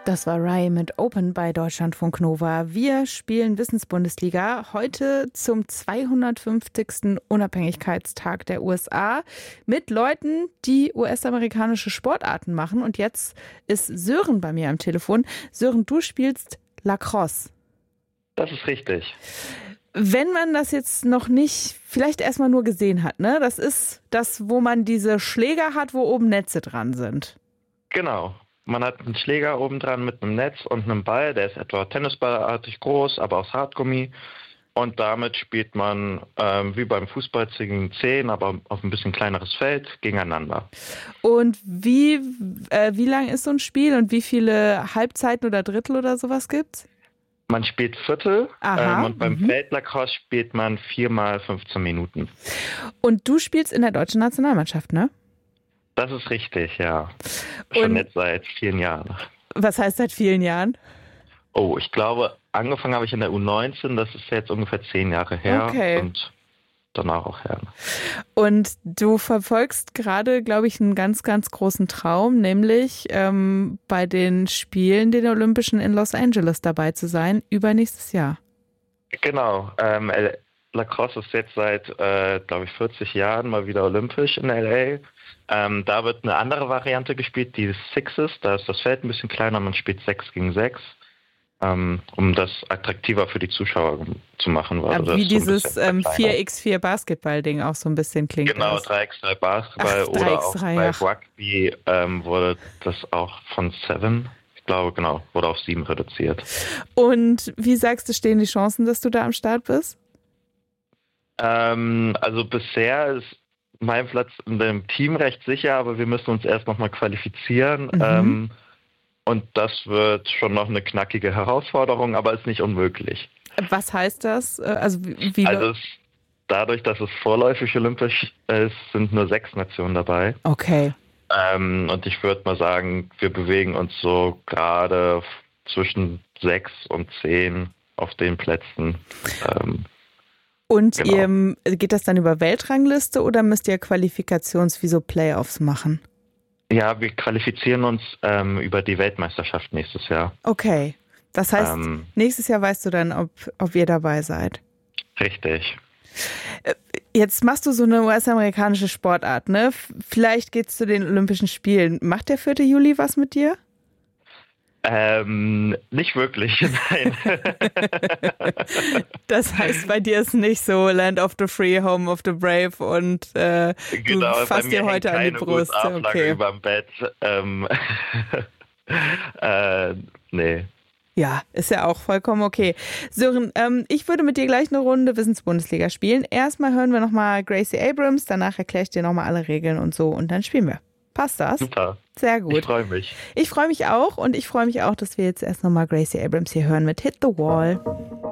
Das war Rai mit Open bei Deutschlandfunk Nova. Wir spielen Wissensbundesliga heute zum 250. Unabhängigkeitstag der USA mit Leuten, die US-amerikanische Sportarten machen. Und jetzt ist Sören bei mir am Telefon. Sören, du spielst Lacrosse. Das ist richtig. Wenn man das jetzt noch nicht, vielleicht erstmal nur gesehen hat, ne? Das ist das, wo man diese Schläger hat, wo oben Netze dran sind. Genau. Man hat einen Schläger oben dran mit einem Netz und einem Ball, der ist etwa tennisballartig groß, aber aus Hartgummi. Und damit spielt man wie beim Fußball gegen 10, aber auf ein bisschen kleineres Feld gegeneinander. Und wie lang ist so ein Spiel und wie viele Halbzeiten oder Drittel oder sowas gibt's? Man spielt Viertel und beim Feldlacrosse spielt man 4 mal 15 Minuten. Und du spielst in der deutschen Nationalmannschaft, ne? Das ist richtig, ja. Schon jetzt seit vielen Jahren. Was heißt seit vielen Jahren? Oh, ich glaube, angefangen habe ich in der U19, das ist jetzt ungefähr 10 Jahre her. Okay. Und danach auch her. Und du verfolgst gerade, glaube ich, einen ganz, ganz großen Traum, nämlich bei den Spielen, den Olympischen in Los Angeles dabei zu sein, übernächstes Jahr. Genau. Lacrosse ist jetzt seit, glaube ich, 40 Jahren mal wieder olympisch in L.A. Da wird eine andere Variante gespielt, die Sixes. Da ist das Feld ein bisschen kleiner, man spielt 6 gegen 6, um das attraktiver für die Zuschauer zu machen. Aber wie dieses 4x4 Basketball-Ding auch so ein bisschen klingt. Genau, 3x3 Basketball oder auch bei Rugby wurde das auch von 7, ich glaube, genau, wurde auf 7 reduziert. Und wie sagst du, stehen die Chancen, dass du da am Start bist? Also bisher ist mein Platz in dem Team recht sicher, aber wir müssen uns erst nochmal qualifizieren. Und das wird schon noch eine knackige Herausforderung, aber ist nicht unmöglich. Was heißt das? Dadurch, dass es vorläufig olympisch ist, sind nur 6 Nationen dabei. Okay. Und ich würde mal sagen, wir bewegen uns so gerade zwischen 6 und 10 auf den Plätzen. Und genau. Geht das dann über Weltrangliste oder müsst ihr wie so Playoffs machen? Ja, wir qualifizieren uns über die Weltmeisterschaft nächstes Jahr. Okay, das heißt, nächstes Jahr weißt du dann, ob ihr dabei seid. Richtig. Jetzt machst du so eine US-amerikanische Sportart, ne? Vielleicht geht's zu den Olympischen Spielen. Macht der 4. Juli was mit dir? Nicht wirklich, nein. Das heißt, bei dir ist nicht so Land of the Free, Home of the Brave und genau, du fasst dir heute an die Brust. Okay. Überm Bett. Nee. Ja, ist ja auch vollkommen okay. Sören, ich würde mit dir gleich eine Runde Wissensbundesliga spielen. Erstmal hören wir nochmal Gracie Abrams, danach erkläre ich dir nochmal alle Regeln und so und dann spielen wir. Passt das? Super. Sehr gut. Ich freue mich. Ich freue mich auch und ich freue mich auch, dass wir jetzt erst nochmal Gracie Abrams hier hören mit Hit the Wall.